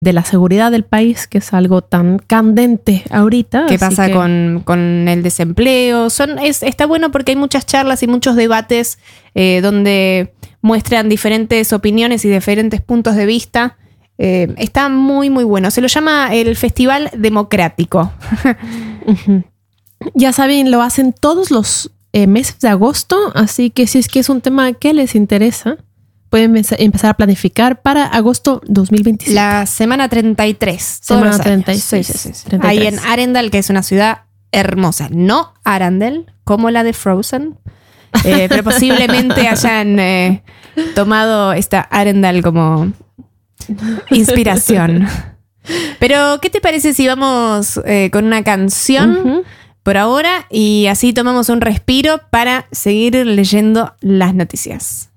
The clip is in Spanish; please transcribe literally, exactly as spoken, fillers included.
de la seguridad del país, que es algo tan candente ahorita. ¿Qué pasa que... con, con el desempleo? Son, es, está bueno porque hay muchas charlas y muchos debates eh, donde muestran diferentes opiniones y diferentes puntos de vista. Eh, está muy, muy bueno. Se lo llama el Festival Democrático. Uh-huh. Ya saben, lo hacen todos los eh, meses de agosto, así que si es que es un tema que les interesa, pueden empezar a planificar para agosto dos mil veinticinco. La semana treinta y tres. Semana treinta y seis. Sí, sí, sí. treinta y tres. Ahí en Arendal, que es una ciudad hermosa. No Arendelle, como la de Frozen. Eh, pero posiblemente hayan eh, tomado esta Arendal como inspiración. Pero, ¿qué te parece si vamos eh, con una canción uh-huh. por ahora? Y así tomamos un respiro para seguir leyendo las noticias.